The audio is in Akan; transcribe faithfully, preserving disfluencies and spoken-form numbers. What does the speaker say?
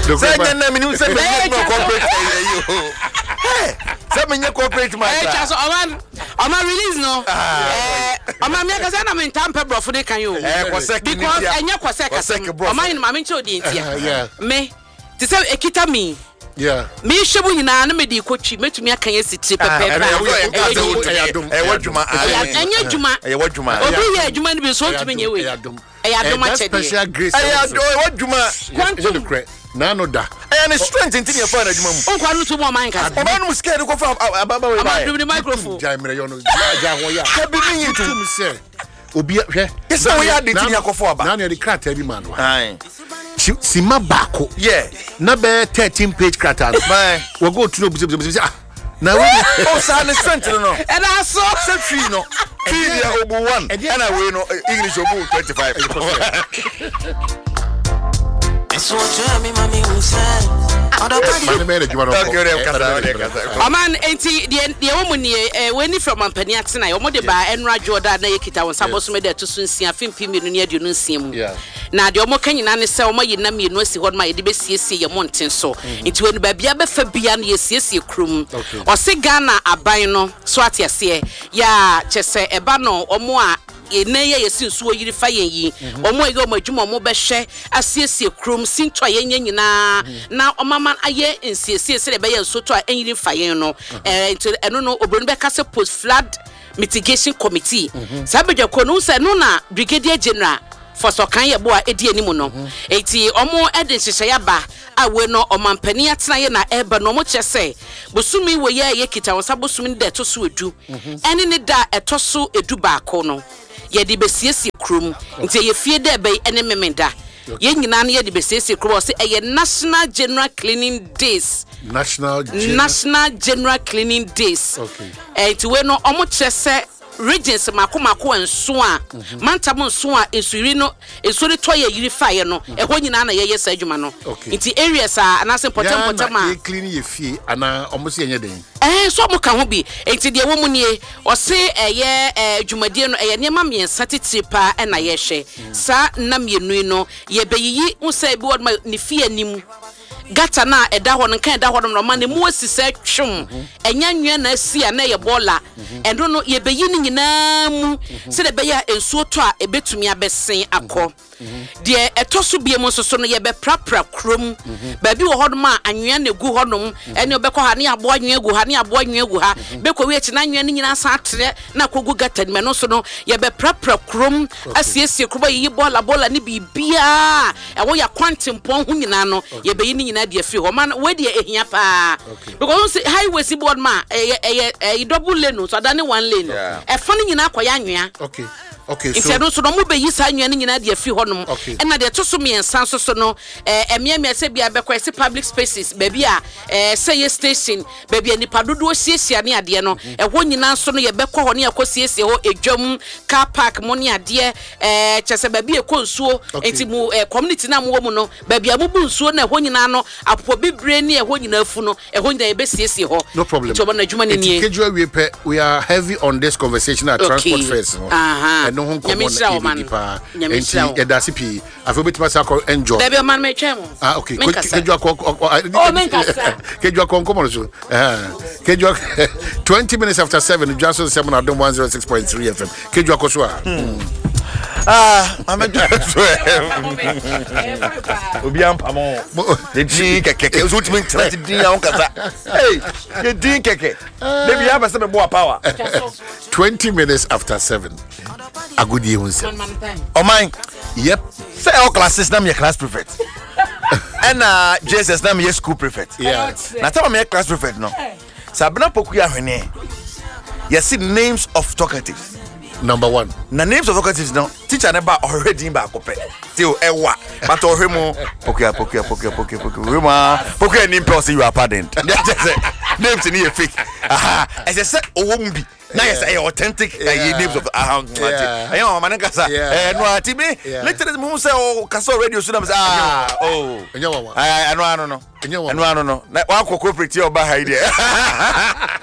Say na me no say me no corporate you. Hey, say me no corporate man. Eh, just Oman, Oman release no. Eh, Oman me ka say na me tampe bro for dey kan you. Eh, kwasek ni because enya kwasek. Oman ma me nche odi ntia. Me, ti say ekita me. Yeah. Me shebu nyina na me di kwatwi metumi akan yesiti pepe. Eh, wadwuma. Enya dwuma. Eh, wadwuma. Obi ye dwuma ni bi so ntumi nye we. Eh, adoma chede. Special grace. Eh, wadwuma. Quantum credit. Nano da. Eh, na strength nti ne fa na adwuma mu. Onkwa no to mo man ka. Oba no scared ko fa ababa we ba. Ama do the microphone. Jai mere yo no. Ja ho ya. Ka bi ni yitu. Tum se. Obi hwe. Esa we ya de ti akofo aba. Na na de krata bi man wa. Ai. Sima bako. Yeah. Na be thirteen page krata. Bye. We go to no busi ah. Na we oh sa na strength no. E na so se free no. Free dia obu one. And we no English obu twenty-five. So tell me mommy who said Oman enti de de womu ne eh weni from ampani atena ye omo de ba enra joda na yekita won sabo so me de to so nsia fimpi mi no ne aduonu nsia mu na de omo kanyina ne se omo yina mi no asi hod ma ye de be siesie ye monten so enti weni ba bia be fa bia na ye siesie krum o se Ghana aban no so atiase ya chese eba no omo a ene ye yesinsuo yiri fa yen yi omo ege omo adwuma omo be hwe asiesie krom sinto ayen nyina na omama aye nsiesie se be ye nsoto a enyiri fa yen no eh eno no obro be ka se post flood mitigation committee sabedwa ko no se no na brigadier general for so kan ye bo a edi animu no enti omo ede hyehyɛ ya ba awe no omampani atena ye na eba no mo kyese bosumi we ye ye kita won sabosumi de to so edu ene ne da etoso edu ba ko no ye di besiesie krum nti ye fie de be ene memenda ye nyina na ye di besiesie krum se eye national general cleaning days national general national general cleaning days okay enti we no omo kyese regions makomako enso a mantam enso a esuri no esuri toye yiri faye no eho nyina na ye yes adwuma no nti areas a anase potem potem a clean ye fie ana omosi enye den eh so mo ka ho bi nti de wo mu nie o se eye adwumadie no eye niam miensa titiri pa na ye hwe sa na mienu no ye beyiyi unsa bi wod ma ne fie anim gata na eda ho no kan eda ho no ma ne mu asise twum enya nwe na asia na ye bola endo no ye beyi ni nyina mu se de beya ensuo to a ebetumi abesen akọ de etoso biemu soso no ye be prapra krom ba bi wo hodom a anwea na gu hodom ene obekọ ha ne abo anwea gu ha ne abo anwea gu ha bekọ wi echi na anwea ni nyina sa atere na kogu gata ni me no so no ye be prapra krom asiesie kroba yi bola bola ni bibia e wo ya kwantempon ho nyina no ye beyi ni nyina de free ho man we de ehia pa because highway si board ma e e double lane so da ne one lane e fa ni nyina akoya anwea okay okay so it's so no mo be yi sa anwea ni nyina de free ho no e na de to so me ensan so so no eh emia me se bia be kwese public spaces baby a eh say station baby nipa dodo siesia ne ade no e ho nyina so no ye be kọ ho ne akosiesie ho edwam car park mo ne ade eh chese baby e konsuo enti mu community na mo mu no baby amubu nsuo na ho nyina no apopo bibre ne e ho nyina afu no e ho nyina e be siesie ho no problem so na adwuma ne nie kejua we pe we are heavy on this conversation at transport first aha no ho komo na nipa enti edasi pi afo betima sa ko enjoy baby man me twem ah okay kejua ko oh men kasa kejua ko komo so eh kejua twenty minutes after seven Johnson seven at one oh six point three F M kejua ko so ah I'm a obi ampamo de din keke so ultimate threat din ya onkasa hey de din keke de bia ba se be bo power twenty minutes after seven agudi hunse oh my yep say all classes na me class prefect and uh J S S na me school prefect yeah na tell me class prefect no sabna poku ya hwene you see names of talkatives number one na names of talkatives no teacher never already ba kope till ewa but ohemu pokia pokia pokia pokia pokia rema pokia ni person you are pardoned names ni fake aha as I said owom bi na yes ay authentic names of ah ayo mama nkasa eh no atibi later mu say o kasa radio so na ah oh enye wawa ah ano ano no enye wawa ano ano no wa corporate your ba ha ide